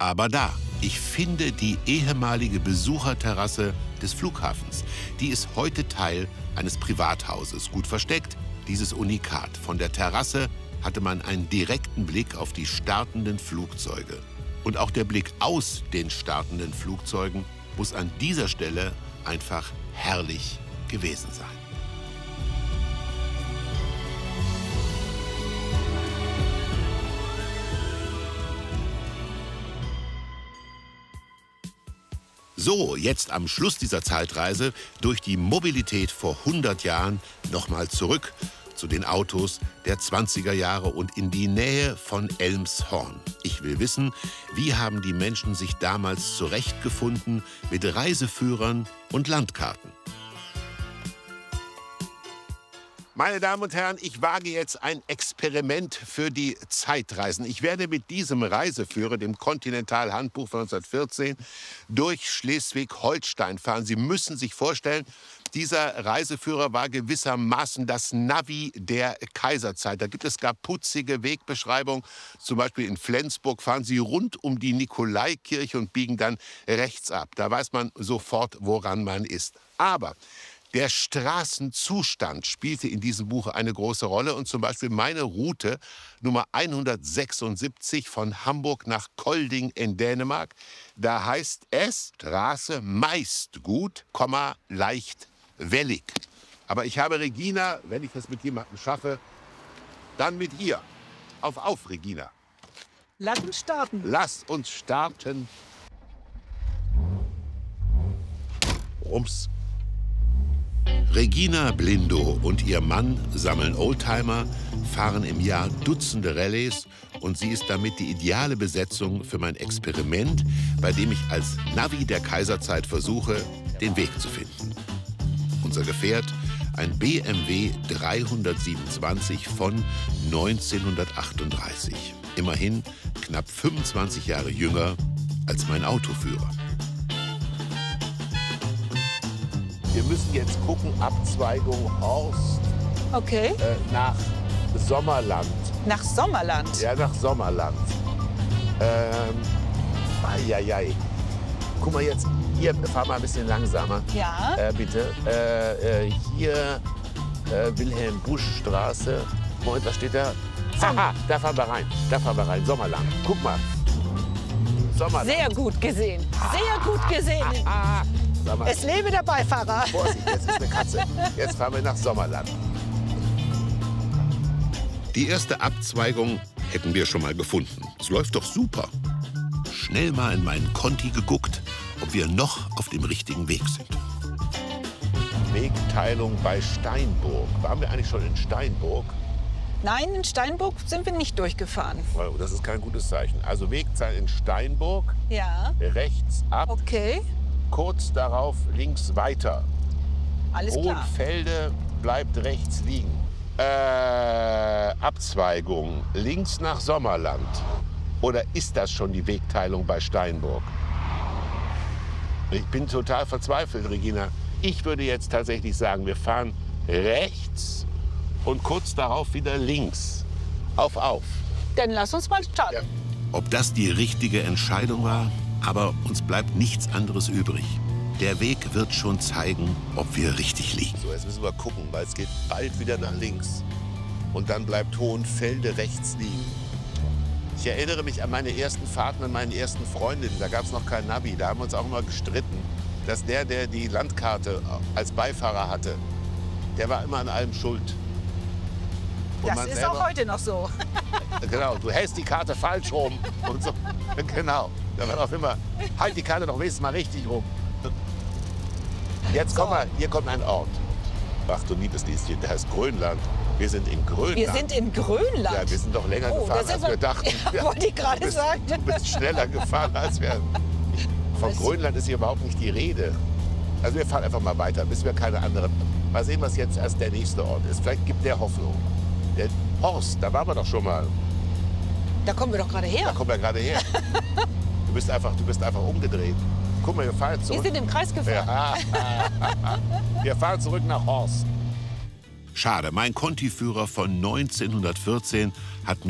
Aber da, ich finde die ehemalige Besucherterrasse des Flughafens. Die ist heute Teil eines Privathauses, gut versteckt. Dieses Unikat. Von der Terrasse hatte man einen direkten Blick auf die startenden Flugzeuge. Und auch der Blick aus den startenden Flugzeugen muss an dieser Stelle einfach herrlich gewesen sein. So, jetzt am Schluss dieser Zeitreise durch die Mobilität vor 100 Jahren nochmal zurück zu den Autos der 20er Jahre und in die Nähe von Elmshorn. Ich will wissen, wie haben die Menschen sich damals zurechtgefunden mit Reiseführern und Landkarten? Meine Damen und Herren, ich wage jetzt ein Experiment für die Zeitreisen. Ich werde mit diesem Reiseführer, dem Continental-Handbuch von 1914, durch Schleswig-Holstein fahren. Sie müssen sich vorstellen, dieser Reiseführer war gewissermaßen das Navi der Kaiserzeit. Da gibt es gar putzige Wegbeschreibungen. Zum Beispiel in Flensburg fahren Sie rund um die Nikolaikirche und biegen dann rechts ab. Da weiß man sofort, woran man ist. Aber der Straßenzustand spielte in diesem Buch eine große Rolle. Und zum Beispiel meine Route Nummer 176 von Hamburg nach Kolding in Dänemark. Da heißt es Straße meist gut, leicht wellig. Aber ich habe Regina, wenn ich das mit jemandem schaffe, dann mit ihr. Auf, Regina. Lass uns starten. Lass uns starten. Rums. Regina Blindo und ihr Mann sammeln Oldtimer, fahren im Jahr Dutzende Rallyes und sie ist damit die ideale Besetzung für mein Experiment, bei dem ich als Navi der Kaiserzeit versuche, den Weg zu finden. Unser Gefährt, ein BMW 327 von 1938. Immerhin knapp 25 Jahre jünger als mein Autoführer. Wir müssen jetzt gucken, Abzweigung Horst. Okay. Nach Sommerland. Nach Sommerland? Ja, nach Sommerland. Eieiei. Guck mal jetzt, hier, fahr mal ein bisschen langsamer. Ja. Bitte. Hier, Wilhelm-Busch-Straße. Moment, was steht da? Aha, da fahren wir rein. Da fahren wir rein, Sommerland. Guck mal. Sommerland. Sehr gut gesehen. Sehr gut gesehen. Es lebe der Beifahrer. Vorsicht, jetzt ist eine Katze. Jetzt fahren wir nach Sommerland. Die erste Abzweigung hätten wir schon mal gefunden. Es läuft doch super. Schnell mal in meinen Conti geguckt, ob wir noch auf dem richtigen Weg sind. Wegteilung bei Steinburg. Waren wir eigentlich schon in Steinburg? Nein, in Steinburg sind wir nicht durchgefahren. Oh, das ist kein gutes Zeichen. Also Wegzahl in Steinburg. Ja. Rechts ab. Okay. Kurz darauf links weiter. Alles klar. Hohenfelde bleibt rechts liegen. Abzweigung links nach Sommerland. Oder ist das schon die Wegteilung bei Steinburg? Ich bin total verzweifelt, Regina. Ich würde jetzt tatsächlich sagen, wir fahren rechts und kurz darauf wieder links. Auf. Dann lass uns mal starten. Ja. Ob das die richtige Entscheidung war? Aber uns bleibt nichts anderes übrig. Der Weg wird schon zeigen, ob wir richtig liegen. So, jetzt müssen wir gucken, weil es geht bald wieder nach links. Und dann bleibt Hohenfelde rechts liegen. Ich erinnere mich an meine ersten Fahrten und meine ersten Freundinnen. Da gab es noch kein Navi. Da haben wir uns auch immer gestritten, dass der die Landkarte als Beifahrer hatte, der war immer an allem schuld. Und das ist auch heute noch so. Genau, du hältst die Karte falsch rum und so. Genau. Da war auch immer, halt die Karte doch wenigstens mal richtig rum. Jetzt komm mal, hier kommt ein Ort. Ach du liebes Lieschen, der heißt Grönland. Wir sind in Grönland. Wir sind in Grönland? Ja, wir sind doch länger gefahren, als wir dachten. Ja, wollte ich gerade sagen. Du bist schneller gefahren, als wir... Von Grönland ist hier überhaupt nicht die Rede. Also wir fahren einfach mal weiter, bis wir keine anderen... Mal sehen, was jetzt erst der nächste Ort ist. Vielleicht gibt der Hoffnung. Der Horst, da waren wir doch schon mal. Da kommen wir doch gerade her. Da kommen wir gerade her. Du bist einfach umgedreht. Guck mal, wir fahren zurück. Wir sind im Kreis gefahren. Ja. Wir fahren zurück nach Horst. Schade, mein Conti-Führer von 1914 hat